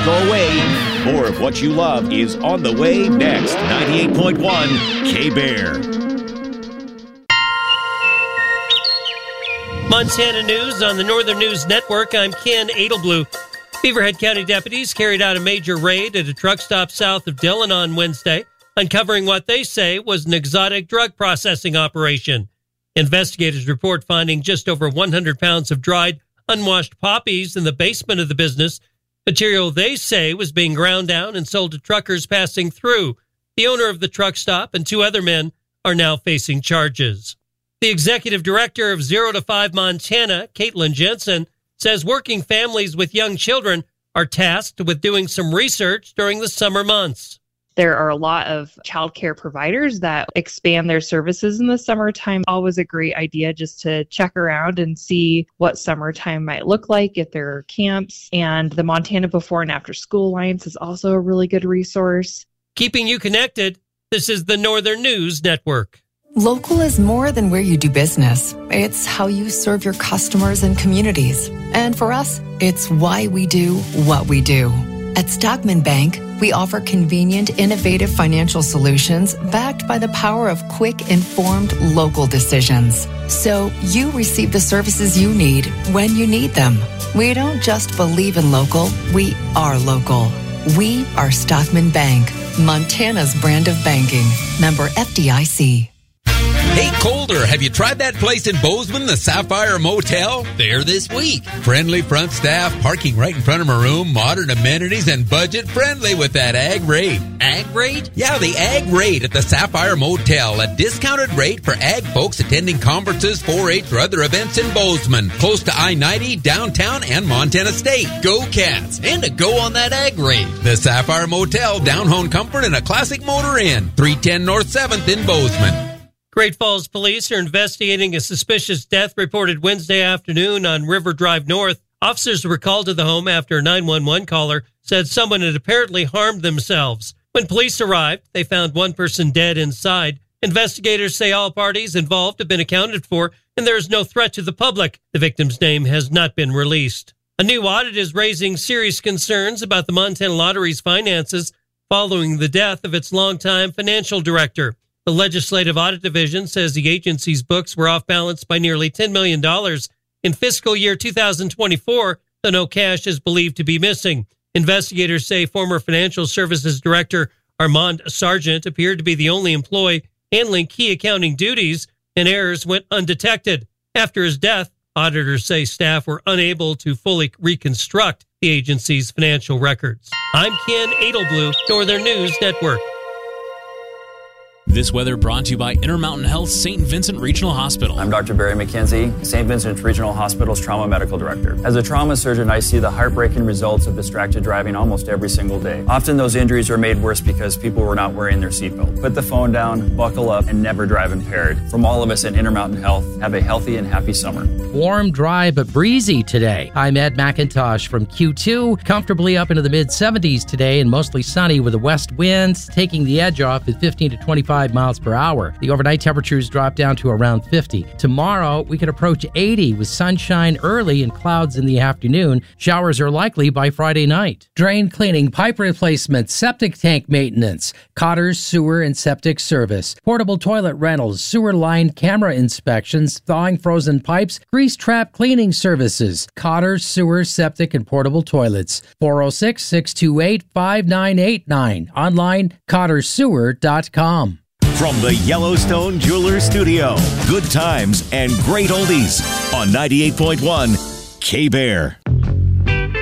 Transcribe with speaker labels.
Speaker 1: go away. More of what you love is on the way next. 98.1 K-Bear.
Speaker 2: Montana News on the Northern News Network. I'm Ken Edelblue. Beaverhead County deputies carried out a major raid at a truck stop south of Dillon on Wednesday, uncovering what they say was an exotic drug processing operation. Investigators report finding just over 100 pounds of dried, unwashed poppies in the basement of the business, material they say was being ground down and sold to truckers passing through. The owner of the truck stop and 2 other men are now facing charges. The executive director of 0 to 5 Montana, Caitlin Jensen, says working families with young children are tasked with doing some research during the summer months.
Speaker 3: There are a lot of childcare providers that expand their services in the summertime. Always a great idea just to check around and see what summertime might look like, if there are camps. And the Montana Before and After School Alliance is also a really good resource.
Speaker 2: Keeping you connected, this is the Northern News Network.
Speaker 4: Local is more than where you do business. It's how you serve your customers and communities. And for us, it's why we do what we do. At Stockman Bank, we offer convenient, innovative financial solutions backed by the power of quick, informed local decisions. So you receive the services you need when you need them. We don't just believe in local, we are local. We are Stockman Bank, Montana's brand of banking. Member FDIC.
Speaker 5: Hey, Colder, have you tried that place in Bozeman, the Sapphire Motel? There this week. Friendly front staff, parking right in front of my room, modern amenities, and budget-friendly with that ag rate. Ag rate? Yeah, the ag rate at the Sapphire Motel. A discounted rate for ag folks attending conferences, 4-H, or other events in Bozeman. Close to I-90, downtown, and Montana State. Go Cats! And a go on that ag rate. The Sapphire Motel, down-home comfort, and a classic motor inn. 310 North 7th in Bozeman.
Speaker 2: Great Falls police are investigating a suspicious death reported Wednesday afternoon on River Drive North. Officers were called to the home after a 911 caller said someone had apparently harmed themselves. When police arrived, they found one person dead inside. Investigators say all parties involved have been accounted for and there is no threat to the public. The victim's name has not been released. A new audit is raising serious concerns about the Montana Lottery's finances following the death of its longtime financial director. The Legislative Audit Division says the agency's books were off balance by nearly $10 million. In fiscal year 2024, though no cash is believed to be missing. Investigators say former Financial Services Director Armand Sargent appeared to be the only employee handling key accounting duties, and errors went undetected. After his death, auditors say staff were unable to fully reconstruct the agency's financial records. I'm Ken Edelblue, Northern News Network.
Speaker 6: This weather brought to you by Intermountain Health St. Vincent Regional Hospital.
Speaker 7: I'm Dr. Barry McKenzie, St. Vincent Regional Hospital's Trauma Medical Director. As a trauma surgeon, I see the heartbreaking results of distracted driving almost every single day. Often those injuries are made worse because people were not wearing their seatbelt. Put the phone down, buckle up, and never drive impaired. From all of us at Intermountain Health, have a healthy and happy summer.
Speaker 8: Warm, dry, but breezy today. I'm Ed McIntosh from Q2. Comfortably up into the mid-70s today and mostly sunny with a west wind taking the edge off at 15 to 25 miles per hour. The overnight temperatures drop down to around 50. Tomorrow, we could approach 80 with sunshine early and clouds in the afternoon. Showers are likely by Friday night. Drain cleaning, pipe replacement, septic tank maintenance, Cotter's Sewer and Septic Service, portable toilet rentals, sewer line camera inspections, thawing frozen pipes, grease trap cleaning services, Cotter's Sewer, Septic, and Portable Toilets. 406-628-5989. Online, cottersewer.com.
Speaker 1: From the Yellowstone Jewelers Studio, good times and great oldies on 98.1 K-Bear.